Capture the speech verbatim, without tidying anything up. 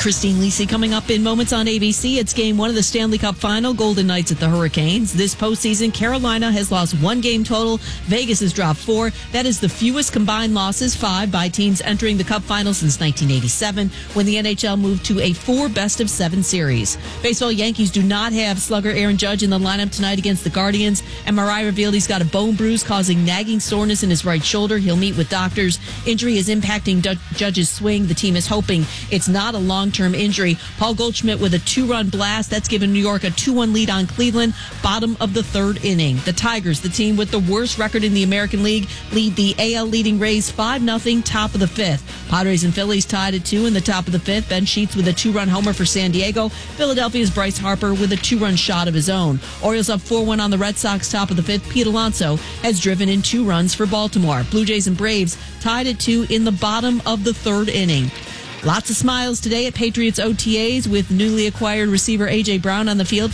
Christine Lisi coming up in moments on A B C. It's game one of the Stanley Cup Final. Golden Knights at the Hurricanes. This postseason, Carolina has lost one game total. Vegas has dropped four. That is the fewest combined losses, five, by teams entering the Cup Final since nineteen eighty-seven, when the N H L moved to a four best-of-seven series. Baseball Yankees do not have slugger Aaron Judge in the lineup tonight against the Guardians. M R I revealed he's got a bone bruise causing nagging soreness in his right shoulder. He'll meet with doctors. Injury is impacting Judge's swing. The team is hoping it's not a long-term injury. Paul Goldschmidt with a two-run blast. That's given New York a two one lead on Cleveland. Bottom of the third inning. The Tigers, the team with the worst record in the American League, lead the A L leading Rays five nothing, top of the fifth. Padres and Phillies tied at two in the top of the fifth. Ben Sheets with a two-run homer for San Diego. Philadelphia's Bryce Harper with a two-run shot of his own. Orioles up four one on the Red Sox, top of the fifth. Pete Alonso has driven in two runs for Baltimore. Blue Jays and Braves tied at two in the bottom of the third inning. Lots of smiles today at Patriots O T As with newly acquired receiver A J. Brown on the field.